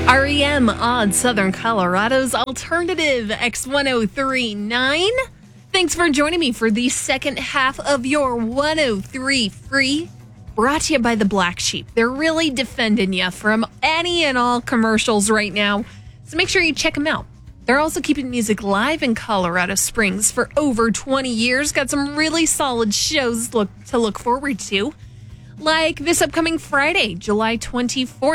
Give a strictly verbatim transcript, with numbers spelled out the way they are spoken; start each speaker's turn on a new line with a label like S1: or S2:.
S1: R E M on Southern Colorado's Alternative X one oh three point nine. Thanks for joining me for the second half of your one oh three Free, brought to you by the Black Sheep. They're really defending you from any and all commercials right now, so make sure you check them out. They're also keeping music live in Colorado Springs for over twenty years. Got some really solid shows look to look forward to, like this upcoming Friday, July twenty-fourth.